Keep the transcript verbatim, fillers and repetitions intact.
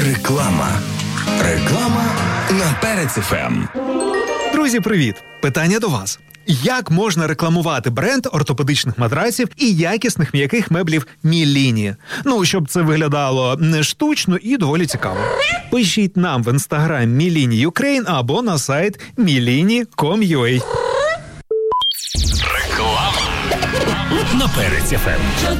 Реклама. Реклама на Перець еф ем. Друзі, привіт! Питання до вас. Як можна рекламувати бренд ортопедичних матраців і якісних м'яких меблів Міліні? Ну, щоб це виглядало не штучно і доволі цікаво. Пишіть нам в інстаграм Міліні Юкрейн або на сайт міліні крапка ком крапка ю а. Реклама на Перець еф ем.